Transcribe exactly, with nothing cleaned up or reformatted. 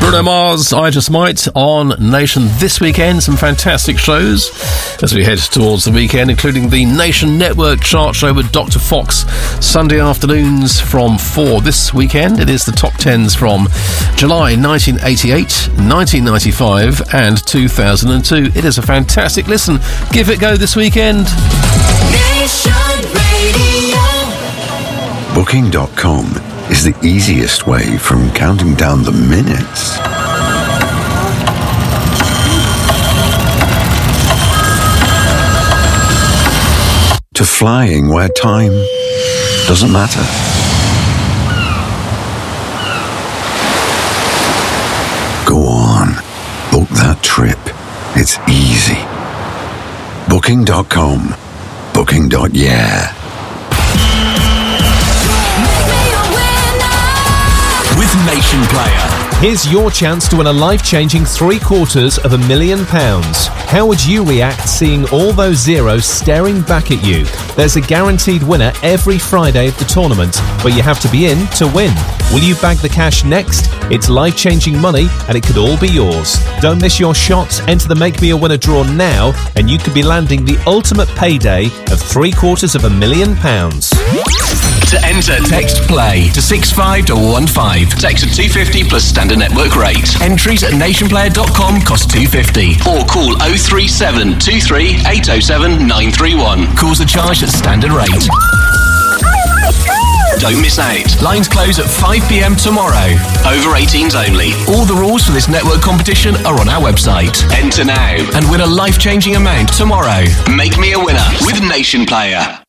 Bruno Mars, I Just Might on Nation this weekend. Some fantastic shows as we head towards the weekend, including the Nation Network chart show with Doctor Fox, Sunday afternoons from four. This weekend it is the top tens from July nineteen eighty-eight, nineteen ninety-five and two thousand two. It is a fantastic listen. Give it a go this weekend. Nation Radio. Booking dot com is the easiest way from counting down the minutes to flying where time doesn't matter. Go on, book that trip. It's easy. Booking dot com. Booking. Yeah. With Nation Player. Here's your chance to win a life-changing three quarters of a million pounds. How would you react seeing all those zeros staring back at you? There's a guaranteed winner every Friday of the tournament, but you have to be in to win. Will you bag the cash next? It's life-changing money and it could all be yours. Don't miss your shot. Enter the Make Me a Winner draw now and you could be landing the ultimate payday of three quarters of a million pounds. To enter, text PLAY to six five one one five. Text at two fifty plus standard network rate. Entries at nation player dot com cost two fifty. Or call oh three seven two three eight oh seven nine three one. Calls are charged at standard rate. Don't miss out. Lines close at five p.m. tomorrow. Over eighteens only. All the rules for this network competition are on our website. Enter now and win a life-changing amount tomorrow. Make me a winner with Nation Player.